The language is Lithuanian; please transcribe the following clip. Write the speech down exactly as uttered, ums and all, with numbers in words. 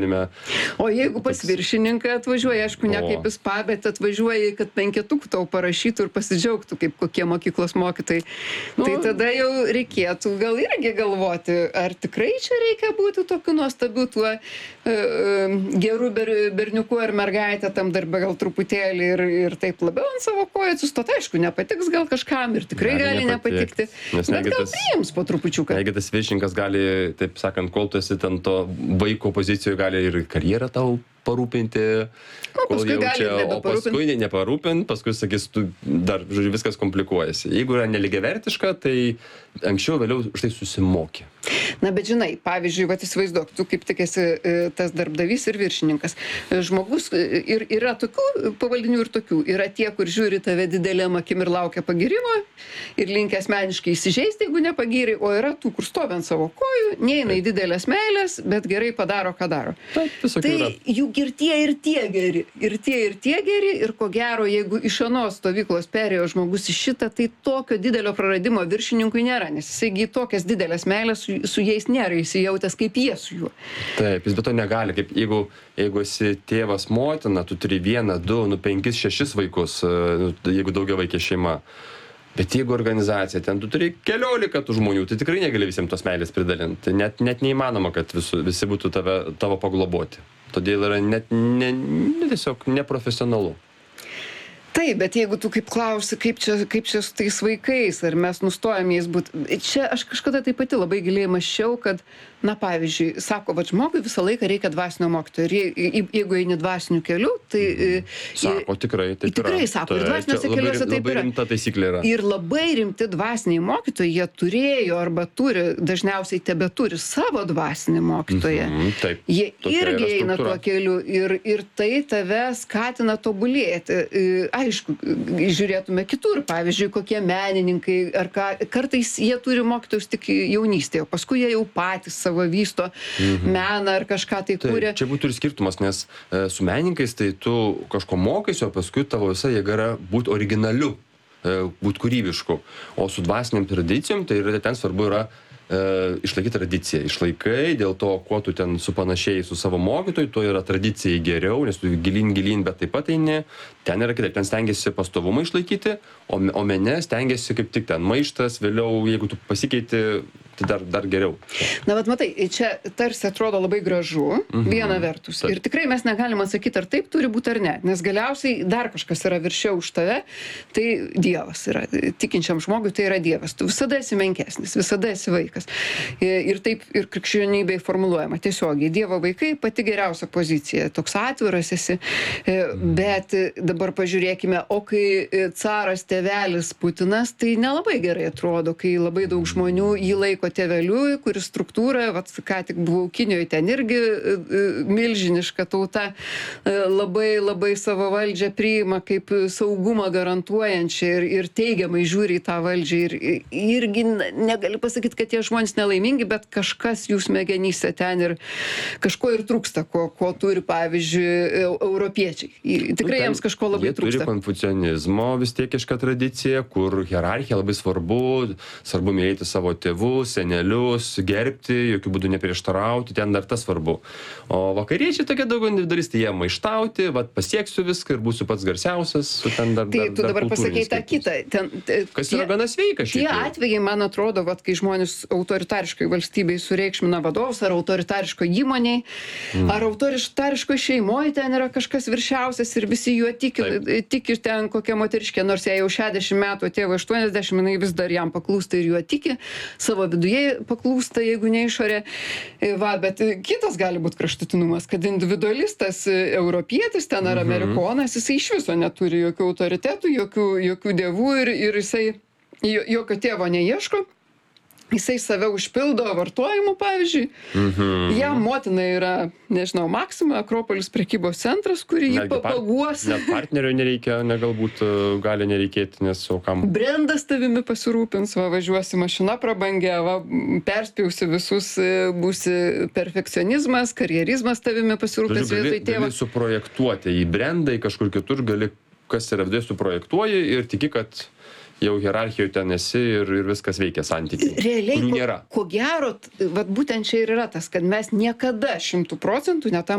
O jeigu pas viršininką atvažiuoja, aišku, ne kaip į spa, bet atvažiuoja, kad penketukų tau parašytų ir pasidžiaugtų, kaip kokie mokyklos mokytojai, nu, tai tada jau reikėtų gal irgi galvoti, ar tikrai čia reikia būti tokiu nuostabiu tuo uh, geru ber, berniuku ar mergaitė tam darbe gal truputėlį ir, ir taip labiau ant savo kojų atsistot. Aišku, nepatiks gal kažkam ir tikrai gali, gali nepatikti, bet gal tas, priims po trupučiuką. Jeigu tas viršininkas gali, taip sakant, kol tu esi ten to vaiko pozicijoje, gali ir karjerą tau parūpinti, o paskui gali o paskui ne, neparūpint, paskui sakys, tu dar, žodžiu, viskas komplikuojasi. Jeigu yra nelygiavertiška, tai anksčiau vėliau už tai susimoki. Na, bet žinai, pavyzdžiui, vat įsivaizduok, tu kaip tik esi tas darbdavys ir viršininkas. Žmogus, ir yra tokių pavaldinių ir tokių. Yra tie, kur žiūri tave didelėm akim ir laukia pagirimo ir linkia asmeniškai įsižeisti, jeigu nepagyri, o yra tų, kur stovi ant savo kojų, neina į didelės meilės, bet gerai padaro, ką daro. Taip, tai yra. Juk ir tie, ir tie geri, ir tie, ir tie geri, ir ko gero, jeigu iš anos stovyklos perėjo žmogus į šitą, tai tokio didelio praradimo viršininkui nėra, nes jisai tokias didelės meilės su, su jais nėra įsijautęs kaip jie su juo. Taip, jis be to negali, kaip jeigu, jeigu esi tėvas, motina, tu turi vieną, du, nu penkis, šešis vaikus, jeigu daugia vaikė šeima. Bet jeigu organizacija, ten tu turi keliolika tų žmonių, tai tikrai negali visiems tos meilės pridalinti. Net, net neįmanoma, kad visu, visi būtų tave, tavo pagloboti. Todėl yra net ne, ne, tiesiog neprofesionalu. Taip, bet jeigu tu kaip klausi, kaip čia, kaip čia su tais vaikais, ar mes nustojam jais būti. Čia aš kažkada tai pati labai giliai mąsčiau, kad, na pavyzdžiui, sako, va žmogui visą laiką reikia dvasinio mokytojo. Ir jeigu eini dvasiniu keliu, tai... Sako, tikrai, taip tikrai yra. Sako, ir dvasiniuose keliuose taip labai yra. Rimta taisyklė yra. Ir labai rimti dvasiniai mokytojai, jie turėjo arba turi, dažniausiai tebe turi savo dvasinį mokytoją. Mhm, taip, jie irgi eina tuo keliu ir, ir tai tave skatina tobulėti. Aišku, žiūrėtume kitur, pavyzdžiui, kokie menininkai, ar ką, kartais jie turi mokytojus tik jaunystėje, o paskui jie jau patys savo vysto mhm. meną ar kažką tai kūrė. Čia būtų ir skirtumas, nes e, su menininkais tai tu kažko mokaisi, o paskui tavo visa jėga yra būti originaliu, e, būti kūrybišku. O su dvasiniam tradicijom, tai yra, ten svarbu yra e, išlaikyti tradiciją. Išlaikai, dėl to, kuo tu ten supanašiai su savo mokytoju, tuo yra tradicijai geriau, nes tu gilin, gilin, bet taip pat eini. Ten yra kitaip, ten stengiasi pastovumą išlaikyti, o, o mene stengiasi kaip tik ten maištas, vėliau, jeigu tu pasikeiti, tai dar, dar geriau. Na, bet matai, čia tarsi atrodo labai gražu, mhm. viena vertus. Taip. Ir tikrai mes negalim atsakyti, ar taip turi būti ar ne, nes galiausiai dar kažkas yra viršiau už tave, tai Dievas yra. Tikinčiam žmogui tai yra Dievas. Tu visada esi menkesnis, visada esi vaikas. Ir taip ir krikščionybėje formuluojama tiesiogiai. Dievo vaikai pati geriausia pozicija. Toks atviras esi. Bet dabar pažiūrėkime, o kai caras tėvelis Putinas, tai nelabai gerai atrodo, kai labai daug žmonių jį laiko tėveliu, kuris struktūra, vat, ką tik buvau Kinijoje, ten irgi milžiniška tauta, labai labai savo valdžią priima kaip saugumą garantuojančią ir, ir teigiamai žiūri į tą valdžią. Ir, irgi negali pasakyti, kad tie žmonės nelaimingi, bet kažkas jų smegenyse ten ir kažko ir trūksta, ko, ko turi, pavyzdžiui, europiečiai. Tikrai nu, jiems kažko labai trūksta. Jie turi konfucianizmo vis tiekišką tradiciją, kur hierarchija labai svarbu, svarbu mylėti savo tėvus, senelius, gerbti, jokių būdų neprieštarauti, ten dar tas svarbu. O vakariečiai tokie daug individualistai, jie maištauti, vat pasieksiu viską ir būsiu pats garsiausias, ten dar, tai dar, tu dar dabar pasakei tą kitą. Ten, kas yra gana sveika šiaip. Tie atvejai, man atrodo, vat, kai žmonės autoritariškai valstybei sureikšmina vadovus, ar autoritariško įmoniai, mm. ar autoritariško šeimoje ten yra kažkas viršiausias ir visi juo tiki, tiki ten kokia moteriškė, nors jai jau šešiasdešimt metų, tėvo aštuoniasdešimt, jinai vis dar jam paklūsta ir juo tiki, savo viduje paklūsta, jeigu ne išorė. Va, bet kitas gali būti kraštutinumas, kad individualistas europietis ten ar amerikonas, jisai iš viso neturi jokių autoritetų, jokių, jokių dievų ir, ir jisai jokio tėvo neieško. Jisai save užpildo vartojimu, pavyzdžiui. Mhm. Jam motina yra, nežinau, Maxima, Akropolis prekybos centras, kurį jį papaguos. Net partnerio nereikia, ne galbūt gali nereikėti, nes o kam. Brendas tavimi pasirūpins, va, važiuosi mašina prabangė, va, perspjausi visus, būsi perfekcionizmas, karjerizmas tavimi pasirūpins vietoj tėvo. Gali suprojektuoti į brendą, į kažkur kitur, gali, kas yra viduje, suprojektuoji ir tiki, kad jau hierarchijoj ten esi ir, ir viskas veikia santykiai. Realiai, kurių ko, nėra. ko gero, t- vat būtent čia ir yra tas, kad mes niekada šimtų procentų netam